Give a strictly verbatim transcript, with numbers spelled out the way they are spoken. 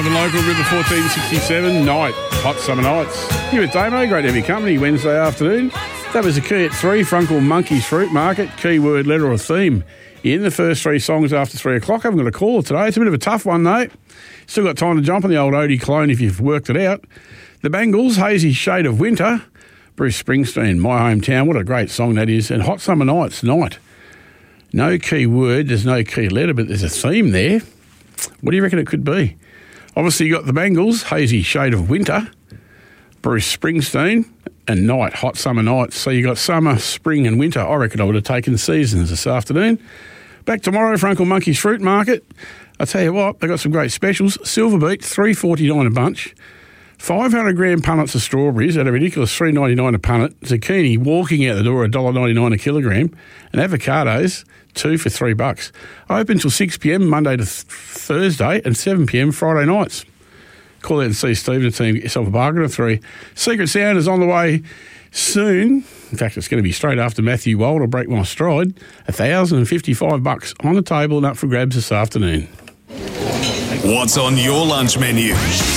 Live and local, River fourteen sixty-seven, night, hot summer nights. Here with Damo, great to have your company Wednesday afternoon. That was the key at three, Frunkle Monkeys Fruit Market, keyword, letter or theme. In the first three songs after three o'clock. I haven't got a caller today. It's a bit of a tough one, though. Still got time to jump on the old Odie clone if you've worked it out. The Bangles, Hazy Shade of Winter. Bruce Springsteen, My Hometown. What a great song that is. And Hot Summer Nights, Night. No key word, there's no key letter, but there's a theme there. What do you reckon it could be? Obviously, you got the Bangles, Hazy Shade of Winter. Bruce Springsteen, and Night, Hot Summer Nights. So you got summer, spring and winter. I reckon I would have taken seasons this afternoon. Back tomorrow, Frunkle Monkeys Fruit Market. I tell you what, they got some great specials. Silver Beet, three forty-nine a bunch. five hundred gram punnets of strawberries at a ridiculous three ninety-nine a punnet. Zucchini walking out the door at one dollar ninety-nine a kilogram. And avocados, two for three bucks. Open till six p.m. Monday to th- Thursday and seven p.m. Friday nights. Call out and see Steve and the team. Get yourself a bargain of three. Secret Sound is on the way soon. In fact, it's going to be straight after Matthew Wold. I'll break my stride. one thousand fifty-five bucks on the table and up for grabs this afternoon. What's on your lunch menu?